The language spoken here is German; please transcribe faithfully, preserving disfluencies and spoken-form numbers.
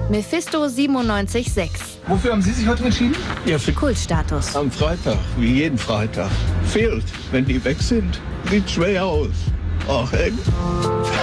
Mephisto siebenundneunzig Komma sechs. Wofür haben Sie sich heute entschieden? Ja, für Kultstatus. am Freitag, wie jeden Freitag. Fehlt, wenn die weg sind, sieht schwer aus. Ach, ey.